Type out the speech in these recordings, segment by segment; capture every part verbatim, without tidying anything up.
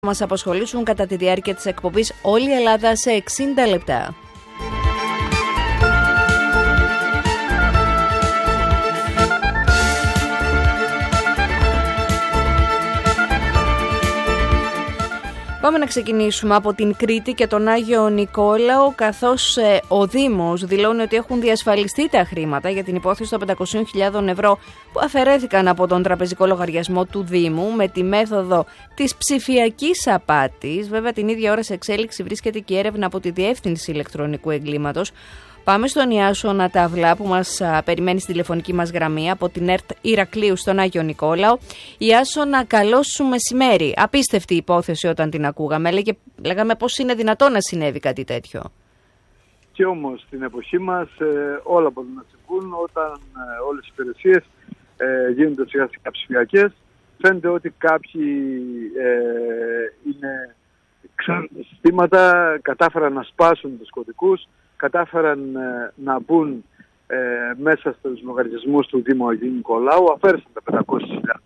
μας απασχολήσουν κατά τη διάρκεια της εκπομπής όλη η Ελλάδα σε εξήντα λεπτά. Πάμε να ξεκινήσουμε από την Κρήτη και τον Άγιο Νικόλαο, καθώς ε, ο Δήμος δηλώνει ότι έχουν διασφαλιστεί τα χρήματα για την υπόθεση των πεντακόσιες χιλιάδες ευρώ που αφαιρέθηκαν από τον τραπεζικό λογαριασμό του Δήμου με τη μέθοδο της ψηφιακής απάτης. Βέβαια, την ίδια ώρα σε εξέλιξη βρίσκεται και η έρευνα από τη Διεύθυνση Ηλεκτρονικού Εγκλήματος. Πάμε στον Ιάσονα Ταυλά που μας α, περιμένει στη τηλεφωνική μας γραμμή από την ΕΡΤ Ηρακλείου στον Άγιο Νικόλαο. Ιάσονα, καλό σου μεσημέρι. Απίστευτη υπόθεση όταν την ακούγαμε. Λέγε, λέγαμε πώς είναι δυνατόν να συνέβη κάτι τέτοιο. Και όμως στην εποχή μας ε, όλα μπορούν να συμβούν όταν ε, όλες οι υπηρεσίες ε, γίνονται σιγά σιγά ψηφιακές. Φαίνεται ότι κάποιοι ε, είναι ξένα συστήματα, κατάφεραν να σπάσουν τους κωδικούς, κατάφεραν ε, να μπουν ε, μέσα στους λογαριασμούς του Δήμου Αγίου Νικολάου, αφαίρεσαν τα πεντακόσιες χιλιάδες.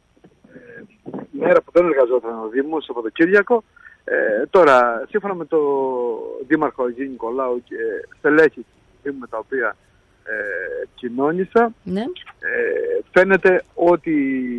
Ε, η μέρα που δεν εργαζόταν ο Δήμος, από το Κυριακό, ε, τώρα σύμφωνα με το Δήμαρχο Αγίου Νικολάου και στελέχη του Δήμου με τα οποία ε, κοινώνησα, ναι. ε, φαίνεται ότι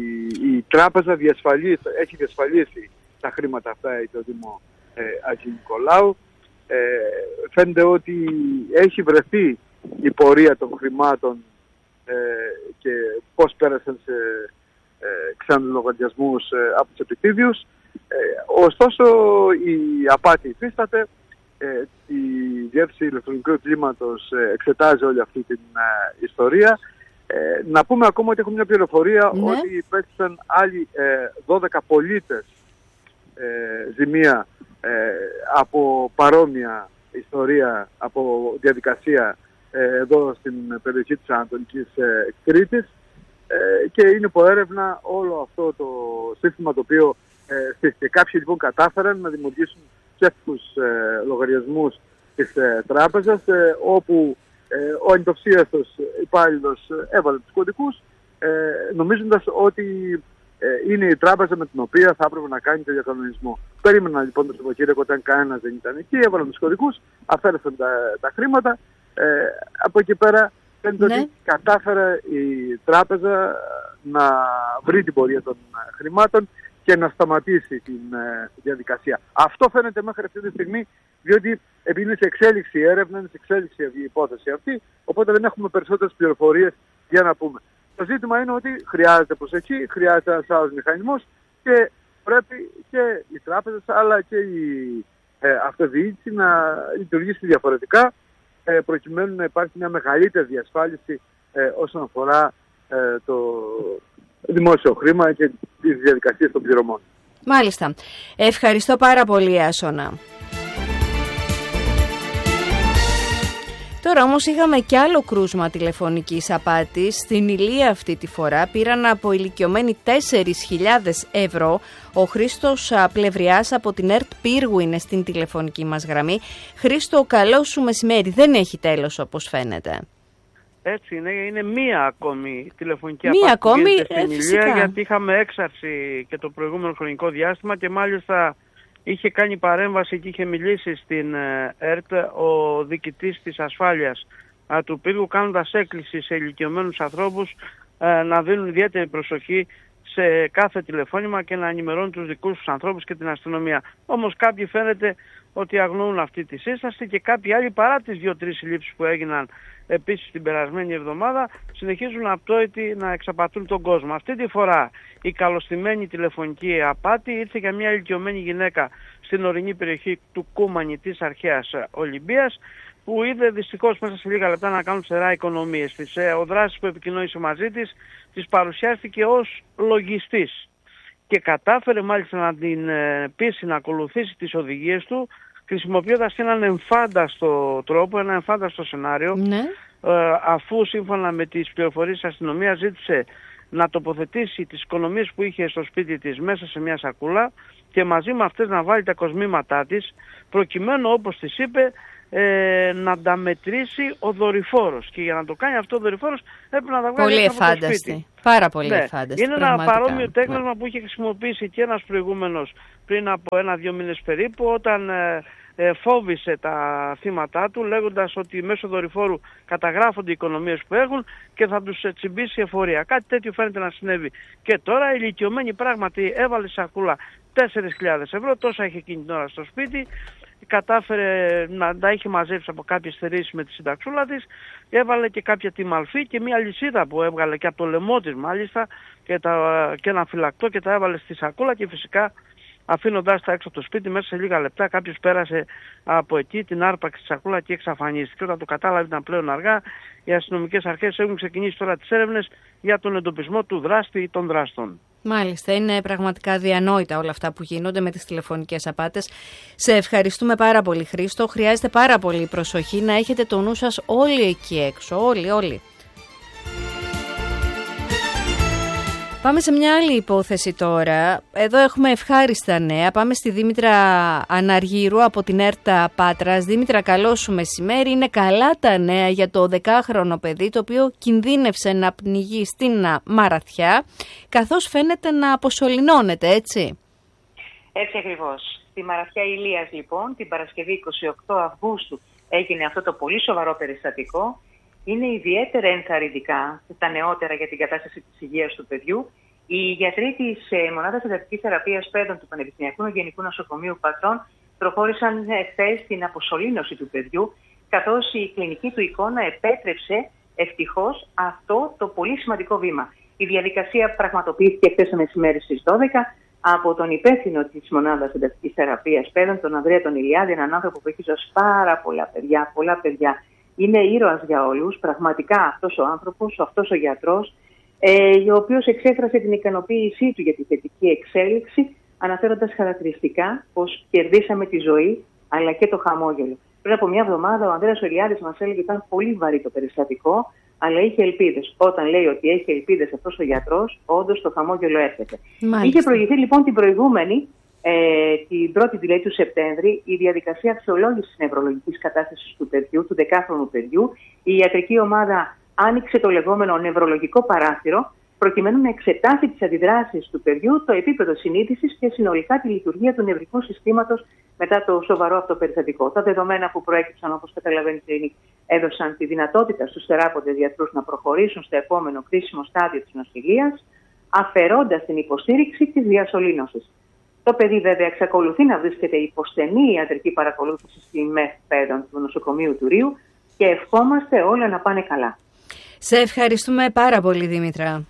η τράπεζα διασφαλίσει, έχει διασφαλίσει τα χρήματα αυτά το Δήμο ε, Αγίου Νικολάου. Ε, φαίνεται ότι έχει βρεθεί η πορεία των χρημάτων ε, και πώς πέρασαν σε ε, ξένους λογαριασμούς ε, από τους επιτίδιους. Ε, ωστόσο η απάτη υφίσταται, ε, η Διεύθυνση Ηλεκτρονικού Εγκλήματος ε, εξετάζει όλη αυτή την ε, ιστορία. Ε, να πούμε ακόμα ότι έχουμε μια πληροφορία, ναι, ότι υπέστησαν άλλοι ε, δώδεκα πολίτες ε, ζημία Ε, από παρόμοια ιστορία, από διαδικασία ε, εδώ στην περιοχή της Ανατολικής ε, Κρήτης ε, και είναι υπό έρευνα όλο αυτό το σύστημα το οποίο ε, στήθηκε. Κάποιοι λοιπόν κατάφεραν να δημιουργήσουν ψεύτικους ε, λογαριασμούς της ε, τράπεζας ε, όπου ε, ο ανυτοξίαστος υπάλληλος έβαλε τους κωδικούς ε, νομίζοντας ότι είναι η τράπεζα με την οποία θα έπρεπε να κάνει το διακανονισμό. Περίμεναν λοιπόν το Σαββατοκύριακο όταν κανένας δεν ήταν εκεί, έβαλαν τους κωδικούς, αφαίρεσαν τα, τα χρήματα. Ε, από εκεί πέρα φαίνεται, ναι, ότι κατάφερε η τράπεζα να βρει την πορεία των χρημάτων και να σταματήσει την ε, διαδικασία. Αυτό φαίνεται μέχρι αυτή τη στιγμή, διότι επειδή είναι σε εξέλιξη η έρευνα, είναι σε εξέλιξη η υπόθεση αυτή, οπότε δεν έχουμε περισσότερες πληροφορίες για να πούμε. Το ζήτημα είναι ότι χρειάζεται προσοχή, χρειάζεται ένας άλλος μηχανισμός και πρέπει και οι τράπεζες αλλά και η ε, αυτοδιοίκηση να λειτουργήσει διαφορετικά ε, προκειμένου να υπάρχει μια μεγαλύτερη διασφάλιση ε, όσον αφορά ε, το δημόσιο χρήμα και τις διαδικασίες των πληρωμών. Μάλιστα. Ευχαριστώ πάρα πολύ, Άσονα. Τώρα όμως είχαμε κι άλλο κρούσμα τηλεφωνικής απάτης. Στην Ηλία αυτή τη φορά πήραν από ηλικιωμένοι τέσσερις χιλιάδες ευρώ. Ο Χρήστος Πλευριάς από την ΕΡΤ Πύργου είναι στην τηλεφωνική μας γραμμή. Χρήστο, καλό σου μεσημέρι. Δεν έχει τέλος όπως φαίνεται. Έτσι είναι, είναι μία ακόμη τηλεφωνική μία απάτη ακόμη, στην Ηλία, γιατί είχαμε έξαρση και το προηγούμενο χρονικό διάστημα και μάλιστα είχε κάνει παρέμβαση και είχε μιλήσει στην ΕΡΤ ο διοικητής της ασφάλειας του Πύργου, κάνοντας έκκληση σε ηλικιωμένους ανθρώπους να δίνουν ιδιαίτερη προσοχή σε κάθε τηλεφώνημα και να ενημερώνουν τους δικούς τους ανθρώπους και την αστυνομία. Όμως κάποιοι φαίνεται ότι αγνοούν αυτή τη σύσταση και κάποιοι άλλοι, παρά τις δύο-τρεις συλλήψεις που έγιναν επίσης την περασμένη εβδομάδα, συνεχίζουν απτόητοι να εξαπατούν τον κόσμο. Αυτή τη φορά η καλωστημένη τηλεφωνική απάτη ήρθε για μια ηλικιωμένη γυναίκα στην ορεινή περιοχή του Κούμανη της αρχαίας Ολυμπίας, που είδε δυστυχώς μέσα σε λίγα λεπτά να κάνουν ξερά οικονομίες της. Ο δράσης που επικοινώνησε μαζί της, της παρουσιάστηκε ως λογιστής και κατάφερε μάλιστα να την πείσει να ακολουθήσει τις οδηγίες του, χρησιμοποιώντας έναν εμφάνταστο τρόπο, ένα εμφάνταστο σενάριο, ναι, αφού σύμφωνα με τις πληροφορίες της αστυνομίας ζήτησε να τοποθετήσει τις οικονομίες που είχε στο σπίτι της μέσα σε μια σακούλα και μαζί με αυτές να βάλει τα κοσμήματά της, προκειμένου, όπως της είπε, ε, να τα μετρήσει ο δορυφόρος. Και για να το κάνει αυτό ο δορυφόρος έπρεπε να τα βγάλει πολύ από το σπίτι. εφάνταστη. Πάρα πολύ ναι. εφάνταστη. Είναι ένα παρόμοιο τέκνασμα ναι. που είχε χρησιμοποιήσει και ένας προηγούμενος πριν από ένα-δύο μήνες περίπου, όταν ε, ε, φόβησε τα θύματα του λέγοντας ότι μέσω δορυφόρου καταγράφονται οι οικονομίες που έχουν και θα τους ε, τσιμπήσει εφορία. Κάτι τέτοιο φαίνεται να συνέβη και τώρα. Η ηλικιωμένη πράγματι έβαλε σακούλα τέσσερις χιλιάδες ευρώ, τόσα είχε εκείνη την ώρα στο σπίτι, κατάφερε να τα είχε μαζέψει από κάποιες θερήσεις με τη συνταξούλα της, έβαλε και κάποια τιμαλφή και μια λυσίδα που έβγαλε και από το λαιμό της μάλιστα και, τα, και ένα φυλακτό και τα έβαλε στη σακούλα και φυσικά αφήνοντας τα έξω από το σπίτι, μέσα σε λίγα λεπτά κάποιος πέρασε από εκεί, την άρπαξε τη σακούλα και εξαφανίστηκε. Όταν το κατάλαβε ήταν πλέον αργά. Οι αστυνομικές αρχές έχουν ξεκινήσει τώρα τις έρευνες για τον εντοπισμό του δράστη ή των δράστων. Μάλιστα, είναι πραγματικά διανόητα όλα αυτά που γίνονται με τις τηλεφωνικές απάτες. Σε ευχαριστούμε πάρα πολύ, Χρήστο. Χρειάζεται πάρα πολύ προσοχή, να έχετε το νου σας όλοι εκεί έξω, όλοι, όλοι. Πάμε σε μια άλλη υπόθεση τώρα. Εδώ έχουμε ευχάριστα νέα. Πάμε στη Δήμητρα Αναργύρου από την ΕΡΤΑ Πάτρας. Δήμητρα, καλό σου μεσημέρι. Είναι καλά τα νέα για το δεκάχρονο παιδί, το οποίο κινδύνευσε να πνιγεί στην Μαραθιά, καθώς φαίνεται να αποσωληνώνεται, έτσι. Έτσι ακριβώς. Στη Μαραθιά Ηλίας, λοιπόν, την Παρασκευή εικοστή ογδόη Αυγούστου έγινε αυτό το πολύ σοβαρό περιστατικό. Είναι ιδιαίτερα ενθαρρυντικά τα νεότερα για την κατάσταση της υγείας του παιδιού. Οι γιατροί της Μονάδας Εντατικής Θεραπείας Παιδών του Πανεπιστημιακού Γενικού Νοσοκομείου Πατρών προχώρησαν χθες στην αποσωλήνωση του παιδιού, καθώς η κλινική του εικόνα επέτρεψε ευτυχώς αυτό το πολύ σημαντικό βήμα. Η διαδικασία πραγματοποιήθηκε χθες το μεσημέρι στις δώδεκα από τον υπεύθυνο της Μονάδας Εντατικής Θεραπείας Παιδών, τον Ανδρέα τον Ηλιάδη, έναν άνθρωπο που έχει ζώσει πάρα πολλά παιδιά, πολλά παιδιά. Είναι ήρωας για όλους, πραγματικά αυτός ο άνθρωπος, αυτός ο γιατρός, ε, ο οποίος εξέφρασε την ικανοποίησή του για τη θετική εξέλιξη, αναφέροντας χαρακτηριστικά πως κερδίσαμε τη ζωή αλλά και το χαμόγελο. Πριν από μια εβδομάδα ο Ανδρέας ο Ηλιάδης μας έλεγε ότι ήταν πολύ βαρύ το περιστατικό, αλλά είχε ελπίδες. Όταν λέει ότι έχει ελπίδες αυτός ο γιατρός, όντως το χαμόγελο έρχεται. Μάλιστα. Είχε προηγηθεί λοιπόν την προηγούμενη, Ε, την πρώτη δηλαδή του Σεπτέμβρη, η διαδικασία αξιολόγησης νευρολογικής κατάστασης του παιδιού, του δεκάχρονου παιδιού. Η ιατρική ομάδα άνοιξε το λεγόμενο νευρολογικό παράθυρο, προκειμένου να εξετάσει τις αντιδράσεις του παιδιού, το επίπεδο συνείδησης και συνολικά τη λειτουργία του νευρικού συστήματος μετά το σοβαρό αυτό περιστατικό. Τα δεδομένα που προέκυψαν, όπως καταλαβαίνετε, έδωσαν τη δυνατότητα στους θεράποντες γιατρούς να προχωρήσουν στο επόμενο κρίσιμο στάδιο της νοσηλείας, αφαιρώντας την υποστήριξη της διασωλήνωσης. Το παιδί βέβαια εξακολουθεί να βρίσκεται υπό στενή ιατρική παρακολούθηση στη ΜΕΘ Παιδών του νοσοκομείου του Ρείου και ευχόμαστε όλα να πάνε καλά. Σε ευχαριστούμε πάρα πολύ, Δήμητρα.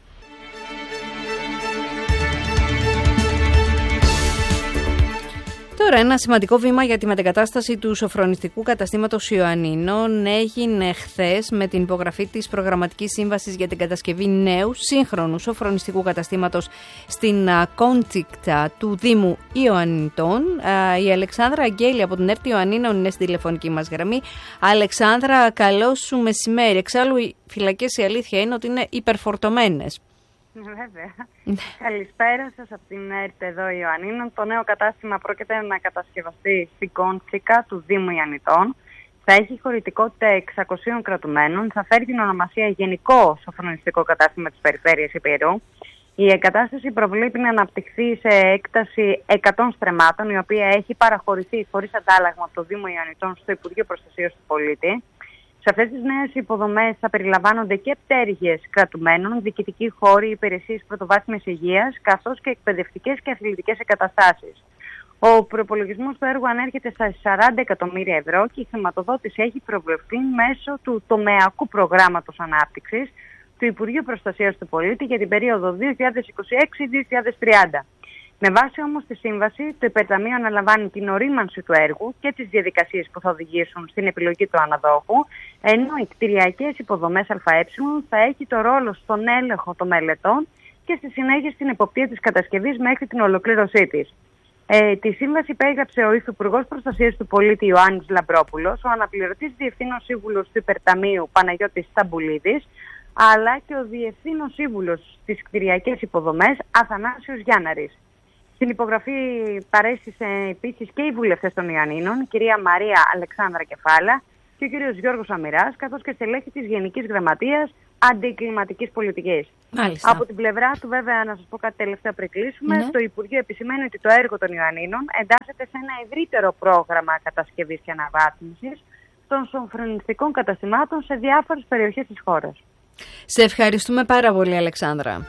Τώρα, ένα σημαντικό βήμα για τη μετεγκατάσταση του σοφρονιστικού καταστήματος Ιωαννίνων έγινε χθες με την υπογραφή της προγραμματικής σύμβασης για την κατασκευή νέου σύγχρονου σοφρονιστικού καταστήματος στην Κόντσικτα του Δήμου Ιωαννιτών. Η Αλεξάνδρα Αγγέλη από την ΕΡΤ Ιωαννίνων είναι στην τηλεφωνική μας γραμμή. Αλεξάνδρα, καλό σου μεσημέρι. Εξάλλου, οι φυλακές, η αλήθεια είναι ότι είναι υπερφορτωμένες. Βέβαια. Καλησπέρα σας από την ΕΡΤ εδώ Ιωαννίνων. Το νέο κατάστημα πρόκειται να κατασκευαστεί στην Κόντσικα του Δήμου Ιωαννιτών. Θα έχει χωρητικότητα εξακοσίων κρατουμένων. Θα φέρει την ονομασία Γενικό Σοφρονιστικό Κατάστημα της Περιφέρειας Ηπειρού. Η εγκατάσταση προβλέπει να αναπτυχθεί σε έκταση εκατό στρεμμάτων, η οποία έχει παραχωρηθεί χωρίς αντάλλαγμα από το Δήμο Ιωαννιτών στο Υπουργείο Προστασίας του Πολίτη. Σε αυτές τις νέες υποδομές θα περιλαμβάνονται και πτέρυγες κρατουμένων, διοικητικοί χώροι, υπηρεσίες πρωτοβάθμιας υγείας, καθώς και εκπαιδευτικές και αθλητικές εγκαταστάσεις. Ο προϋπολογισμός του έργου ανέρχεται στα σαράντα εκατομμύρια ευρώ και η χρηματοδότηση έχει προβλεφθεί μέσω του τομεακού προγράμματος ανάπτυξης του Υπουργείου Προστασίας του Πολίτη για την περίοδο δύο χιλιάδες είκοσι έξι με δύο χιλιάδες τριάντα. Με βάση όμως τη σύμβαση, το υπερταμείο αναλαμβάνει την ορίμανση του έργου και τις διαδικασίες που θα οδηγήσουν στην επιλογή του αναδόχου, ενώ οι κτηριακές υποδομές ΑΕ θα έχει το ρόλο στον έλεγχο των μελετών και στη συνέχεια στην εποπτεία της κατασκευής μέχρι την ολοκλήρωσή της. Ε, τη σύμβαση υπέγραψε ο Υφυπουργός Προστασίας του Πολίτη Ιωάννης Λαμπρόπουλος, ο αναπληρωτής διευθύνων σύμβουλος του υπερταμείου Παναγιώτης Σταμπουλίδης, αλλά και ο διευθύνων σύμβουλος στις κτηριακές υποδομές Αθανάσιος Γιάνναρης. Στην υπογραφή παρέστησε επίσης και οι βουλευτές των Ιωαννίνων, η κυρία Μαρία Αλεξάνδρα Κεφάλα και ο κύριος Γιώργος Αμυράς, καθώς και στελέχη της Γενικής Γραμματείας Αντικλιματικής Πολιτικής. Μάλιστα. Από την πλευρά του, βέβαια, να σας πω κάτι τελευταία πριν κλείσουμε, Ναι. το Υπουργείο επισημαίνει ότι το έργο των Ιωαννίνων εντάσσεται σε ένα ευρύτερο πρόγραμμα κατασκευής και αναβάθμισης των σοφρονιστικών καταστημάτων σε διάφορες περιοχές της χώρας. Σε ευχαριστούμε πάρα πολύ, Αλεξάνδρα.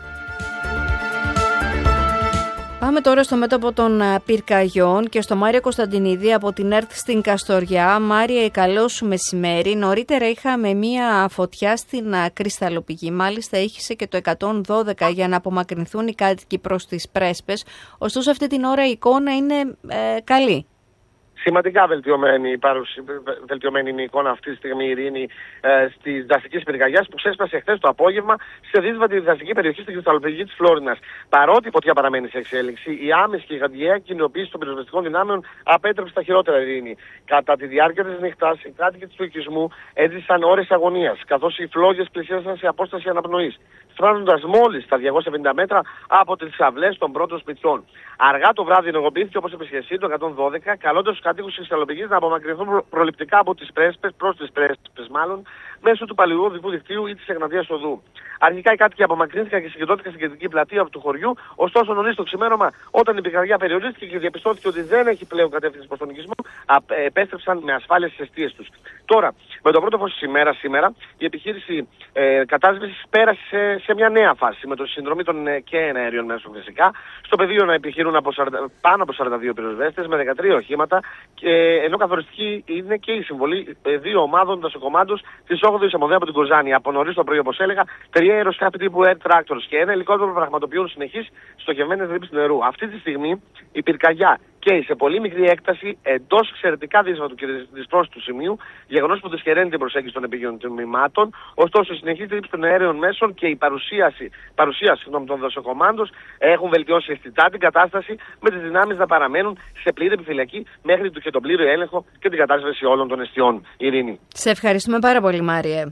Πάμε τώρα στο μέτωπο των πυρκαγιών και στο Μάριο Κωνσταντινίδη από την ΕΡΤ στην Καστοριά. Μάρια, καλό σου μεσημέρι. Νωρίτερα είχαμε μία φωτιά στην κρυσταλλοπηγή. Μάλιστα ήχησε και το εκατόν δώδεκα για να απομακρυνθούν οι κάτοικοι προς τις πρέσπες. Ωστόσο αυτή την ώρα η εικόνα είναι ε, καλή. Σημαντικά βελτιωμένη, βελτιωμένη είναι η εικόνα αυτή τη στιγμή, Ειρήνη, ε, τη δασική πυρκαγιά που ξέσπασε χθες το απόγευμα σε δύσβατη δασική περιοχή στην κρυσταλλοπηγή τη Φλόρινας. Παρότι η φωτιά παραμένει σε εξέλιξη, η άμεση και γιγαντιαία κοινοποίηση των πυροσβεστικών δυνάμεων απέτρεψε τα χειρότερα, Ειρήνη. Κατά τη διάρκεια τη νύχτα, οι κάτοικοι του οικισμού έζησαν ώρες αγωνίας, καθώς οι φλόγες πλησίασαν σε απόσταση αναπνοής, φτάνοντας μόλις στα διακόσια πενήντα μέτρα από τις αυλές των πρώτων σπιτιών. Αργά το βράδυ ενεργοποιήθηκε, όπως είπε και εσύ, το εκατόν δώδεκα, καλώντας τους κατοίκους της κρυσταλλοπηγής να απομακρυνθούν προληπτικά από τις πρέσπες, προς τις πρέσπες μάλλον, μέσω του παλαιού οδικού δικτύου ή της Εγνατίας οδού. Αρχικά οι κάτοικοι απομακρύνθηκαν και συγκεντρώθηκαν στην κεντρική πλατεία του χωριού, ωστόσο νωρίς το ξημέρωμα, όταν η πυρκαγιά περιορίστηκε και διαπιστώθηκε ότι δεν έχει πλέον κατεύθυνση προς τον οικισμό, επέστρεψαν με ασφάλεια στις αιστείες τους. Τώρα, με το πρώτο φως της ημέρας σήμερα, η επιχείρηση ε, κατάσβεσης πέρασε σε, σε μια νέα φάση, με το συνδρομή των ε, και εναέριων μέσων φυσικά. Στο πεδίο να επιχειρούν από σαράντα, πάνω από σαράντα δύο πυροσβέστες με δεκατρία οχήματα, και, ενώ καθοριστική είναι και η συμβολή ε, δύο ομάδων δασοκομάντους της όγδοης Αμμοδέα από την Κοζάνη. Από νωρίς το πρωί, όπως έλεγα, τρία αεροσκάφη τύπου Air Tractors και ένα ελικόπτερο που πραγματοποιούν συνεχείς στοχευμένες ρήψεις νερού. Αυτή τη στιγμή η πυρκαγιά καίει σε πολύ μικρή έκταση εντός εξαιρετικά δύσβατου και δυσπρόσιτου σημείου, γεγονός που δυσχεραίνει την προσέγγιση των επίγειων τμήματων. Ωστόσο, η συνεχής ρήψη των αέριων μέσων και η παρουσίαση, παρουσίαση των δασοκομάντων έχουν βελτιώσει αισθητά την κατάσταση, με τις δυνάμεις να παραμένουν σε πλήρη επιφυλακή μέχρι και τον πλήρη έλεγχο και την κατάσβεση όλων των εστιών. Ειρήνη. Σε ευχαριστούμε πάρα πολύ, Μάριε.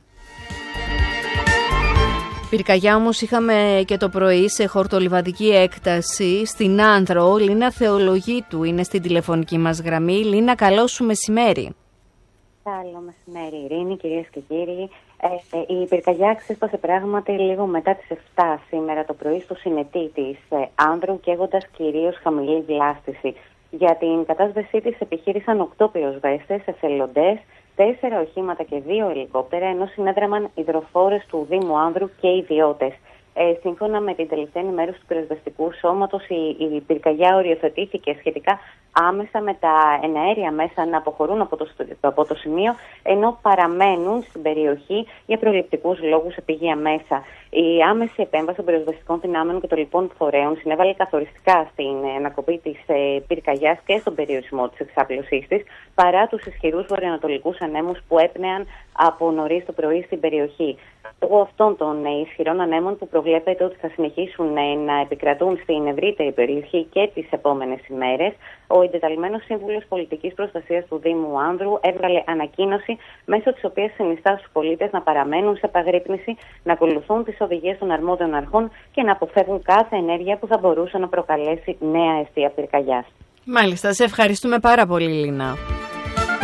Πυρκαγιά όμως είχαμε και το πρωί σε χορτολιβαδική έκταση στην Άνδρο. Λίνα Θεολογίτου είναι στην τηλεφωνική μας γραμμή. Λίνα, καλό σου μεσημέρι. Καλό μεσημέρι, Ειρήνη, κυρίες και κύριοι. Ε, ε, η πυρκαγιά ξέσπασε πράγματι λίγο μετά τις επτά σήμερα το πρωί στο συνετή της ε, Άνδρου, καίγοντας κυρίως χαμηλή βλάστηση. Για την κατάσβεσή της επιχείρησαν οκτώ πυροσβέστες, εθελοντές, τέσσερα οχήματα και δύο ελικόπτερα, ενώ συνέδραμαν υδροφόρες του Δήμου Άνδρου και ιδιώτες. Ε, σύμφωνα με την τελευταία ενημέρωση του πυροσβεστικού σώματος, η, η πυρκαγιά οριοθετήθηκε σχετικά άμεσα με τα εναέρια μέσα να αποχωρούν από το, από το σημείο, ενώ παραμένουν στην περιοχή για προληπτικούς λόγους επίγεια μέσα. Η άμεση επέμβαση των πυροσβεστικών δυνάμεων και των λοιπών φορέων συνέβαλε καθοριστικά στην ανακοπή της ε, πυρκαγιάς και στον περιορισμό της εξάπλωσής της, παρά τους ισχυρούς βορειοανατολικούς ανέμους που έπνεαν από νωρίς το πρωί στην περιοχή. Λόγω αυτών των ε, ισχυρών ανέμων που προβλέπεται ότι θα συνεχίσουν ε, να επικρατούν στην ευρύτερη περιοχή και τις επόμενες ημέρες, ο εντεταλμένος Σύμβουλος Πολιτικής Προστασίας του Δήμου Άνδρου έβγαλε ανακοίνωση, μέσω της οποίας συνιστά στους πολίτες να παραμένουν σε επαγρύπνηση, να ακολουθούν τις οδηγίες των αρμόδιων αρχών και να αποφεύγουν κάθε ενέργεια που θα μπορούσε να προκαλέσει νέα αιστεία πυρκαγιάς. Μάλιστα, σε ευχαριστούμε πάρα πολύ, Λίνα.